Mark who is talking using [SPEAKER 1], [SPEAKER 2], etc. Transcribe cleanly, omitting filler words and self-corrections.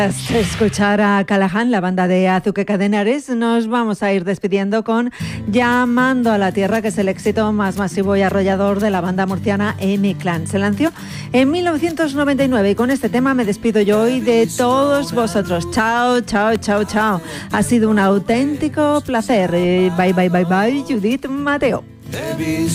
[SPEAKER 1] Tras escuchar a Callahan, la banda de Azuqueca de Henares, nos vamos a ir despidiendo con Llamando a la Tierra, que es el éxito más masivo y arrollador de la banda murciana M-Clan. Se lanzó en 1999 y con este tema me despido yo hoy de todos vosotros. Chao, chao, chao, chao. Ha sido un auténtico placer. Bye, bye, bye, bye, Judith Mateo.